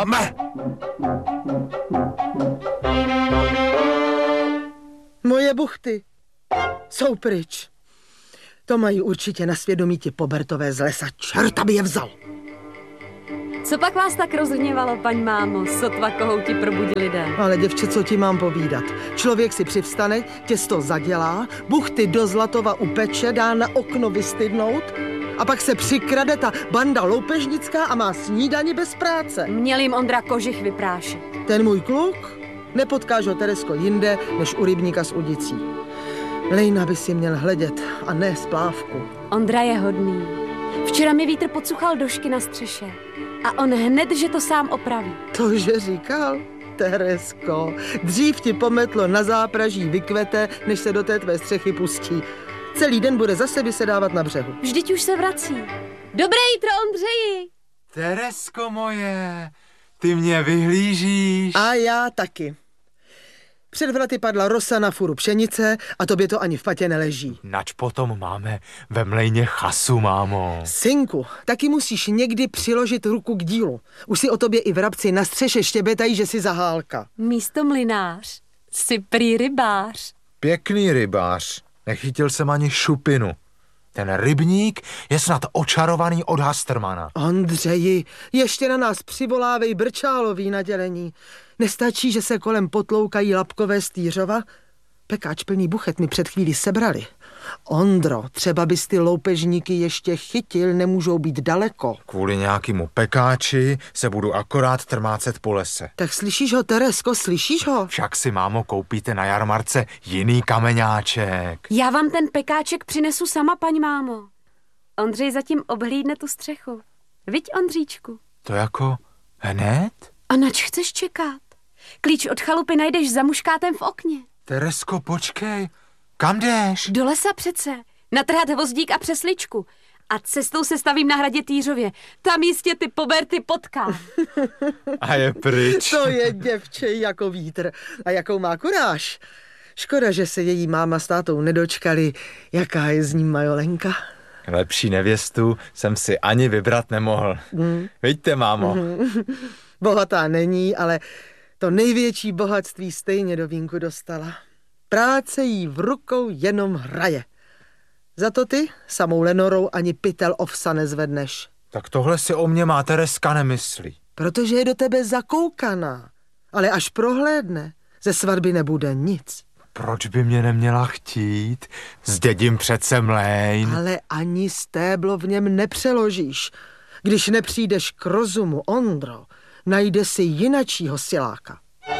Máme! Moje buchty jsou pryč. To mají určitě na svědomí ti pobertové z lesa. Čert, aby je vzal. Co pak vás tak rozhněvalo, paň mámo, sotva kohouti probudili den? Ale děvče, co ti mám povídat? Člověk si přivstane, těsto zadělá, buchty do Zlatova upeče, dá na okno vystydnout a pak se přikrade ta banda loupežnická a má snídani bez práce. Měl jim Ondra kožich vyprášet. Ten můj kluk? Nepotkáš ho, Teresko, jinde, než u rybníka s udicí. Lejna by si měl hledět a ne splávku. Ondra je hodný. Včera mi vítr podsuchal došky na střeše. A on hned, že to sám opraví. To, že říkal? Teresko, dřív ti pometlo na zápraží vykvete, než se do té tvé střechy pustí. Celý den bude zase vysedávat na břehu. Vždyť už se vrací. Dobré jítro, Ondřeji! Teresko moje, ty mě vyhlížíš. A já taky. Před vraty padla rosa na furu pšenice a tobě to ani v patě neleží. Nač potom máme ve mlejně chasu, mámo. Synku, taky musíš někdy přiložit ruku k dílu. Už si o tobě i vrabci na střeše štěbetají, že jsi zahálka. Místo mlynář, jsi prý rybář. Pěkný rybář, nechytil jsem ani šupinu. Ten rybník je snad očarovaný od Hastermana. Ondřeji, ještě na nás přivolávej brčálový na dělení. Nestačí, že se kolem potloukají lapkové z Týřova? Pekáč plný buchet mi před chvílí sebrali. Ondro, třeba bys ty loupežníky ještě chytil, nemůžou být daleko. Kvůli nějakému pekáči se budu akorát trmácet po lese. Tak slyšíš ho, Teresko, slyšíš ho? Však si, mámo, koupíte na jarmarce jiný kameňáček. Já vám ten pekáček přinesu sama, paň mámo. Ondřej zatím obhlídne tu střechu. Viď, Ondříčku? To jako hned? A nač chceš čekat? Klíč od chalupy najdeš za muškátem v okně. Teresko, počkej. Kam jdeš? Do lesa přece. Natrhat hvozdík a přesličku. A cestou se stavím na hradě Týřově. Tam jistě ty poberty potkám. A je pryč. To je děvče jako vítr. A jakou má kuráž. Škoda, že se její máma s tátou nedočkali. Jaká je z ní majolenka. Lepší nevěstu jsem si ani vybrat nemohl. Vidíte, mámo. Bohatá není, ale to největší bohatství stejně do vínku dostala. Práce jí v rukou jenom hraje. Za to ty samou Lenorou ani pytel ovsa nezvedneš. Tak tohle si o mě má Tereska nemyslí. Protože je do tebe zakoukaná. Ale až prohlédne, ze svatby nebude nic. Proč by mě neměla chtít? Zdědím přece mlejn. Ale ani stéblo v něm nepřeložíš. Když nepřijdeš k rozumu, Ondro, najde si jinačího siláka.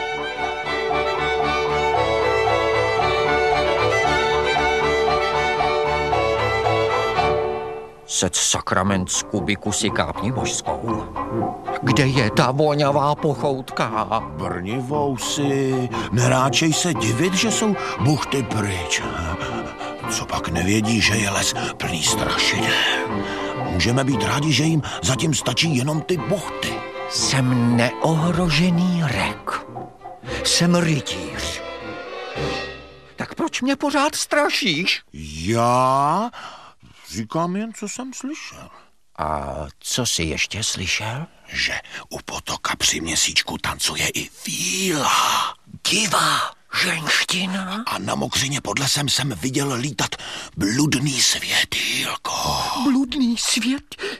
Sec sakrament z kubiku si kápni božskou. Kde je ta voňavá pochoutka? Brnivou si, neráčej se divit, že jsou buchty pryč. Co pak nevědí, že je les plný strašidel. Můžeme být rádi, že jim zatím stačí jenom ty buchty. Jsem neohrožený rek. Jsem rytíř. Tak proč mě pořád strašíš? Já říkám jen, co jsem slyšel. A co jsi ještě slyšel? Že u potoka při měsíčku tancuje i víla. Divá ženština. A na mokřině pod lesem jsem viděl lítat bludný světýlko. Bludný svět?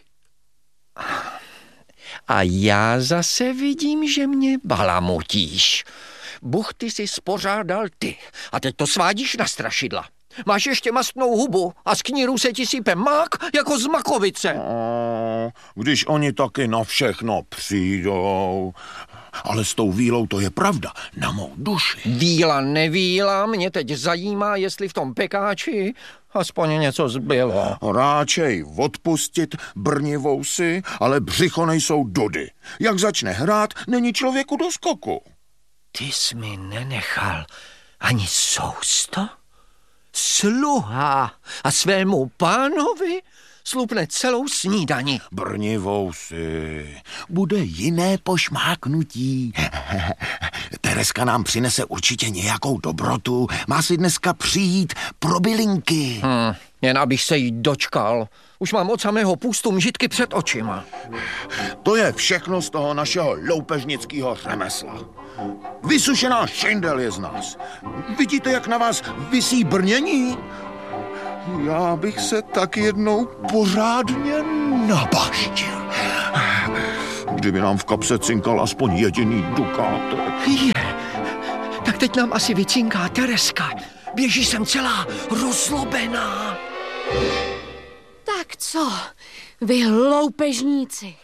A já zase vidím, že mě balamutíš. Buchty si spořádal ty a teď to svádíš na strašidla. Máš ještě mastnou hubu a z kníru se ti sype mák jako z makovice. Když oni taky na všechno přijdou. Ale s tou vílou to je pravda, na mou duši. Víla nevíla, mě teď zajímá, jestli v tom pekáči aspoň něco zbylo. Ráčej odpustit brnivou si, ale břicho nejsou dudy. Jak začne hrát, není člověku do skoku. Ty jsi mi nenechal ani sousto? Sluha a svému pánovi slupne celou snídani. Brnivou si, bude jiné pošmáknutí. Tereska nám přinese určitě nějakou dobrotu. Má si dneska přijít pro bylinky. Jen abych se jí dočkal. Už mám od samého půstu mžitky před očima. To je všechno z toho našeho loupežnického řemesla. Vysušená šindel je z nás. Vidíte, jak na vás visí brnění? Já bych se tak jednou pořádně nabaštil. Kdyby nám v kapse cinkal aspoň jediný dukátek. Tak teď nám asi vycinká Tereska. Běží sem celá rozlobená. Tak co, vy loupežníci?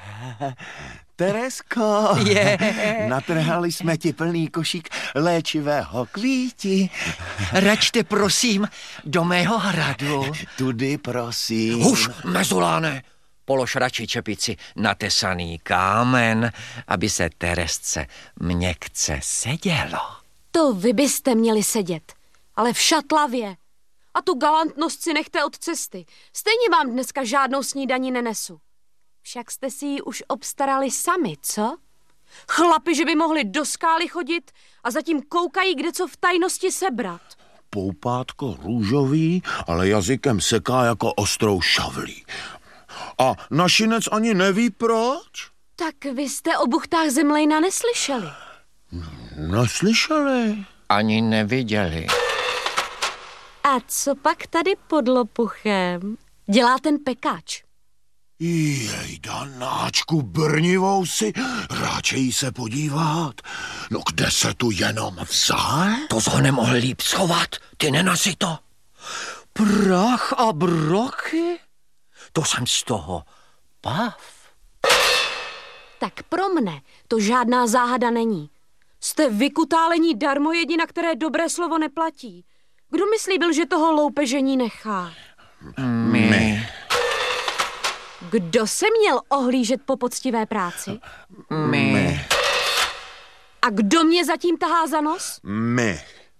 Teresko, natrhali jsme ti plný košík léčivého kvíti. Račte prosím do mého hradu. Tudy prosím. Už, mezuláne. Polož radši čepici na tesaný kámen, aby se Teresce měkce sedělo. To vy byste měli sedět, ale v šatlavě. A tu galantnost si nechte od cesty. Stejně vám dneska žádnou snídani nenesu. Však jste si ji už obstarali sami, co? Chlapi, že by mohli do skály chodit a zatím koukají, kde co v tajnosti sebrat. Poupátko růžový, ale jazykem seká jako ostrou šavlí. A našinec ani neví proč? Tak vy jste o buchtách Zemlejna neslyšeli. Neslyšeli. Ani neviděli. A co pak tady pod lopuchem dělá ten pekáč? Jejda, náčku brnivou si, ráčejí se podívat. No kde se tu jenom vzal? To jsi ho nemohl líp schovat, ty nenasyto. Prach a brochy? To jsem z toho pav. Tak pro mne to žádná záhada není. Jste vykutálení darmojedi, na které dobré slovo neplatí. Kdo mi slíbil, že toho loupežení nechá? My. Kdo se měl ohlížet po poctivé práci? My. A kdo mě zatím tahá za nos? My.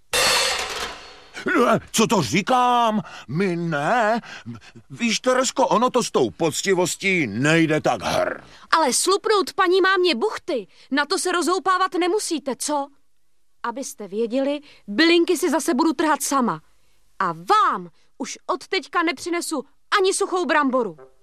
Co to říkám? My ne. Víš, Teresko, ono to s tou poctivostí nejde tak hr. Ale slupnout paní mámě buchty, na to se rozhoupávat nemusíte, co? Abyste věděli, bylinky si zase budu trhat sama. A vám už od teďka nepřinesu ani suchou bramboru.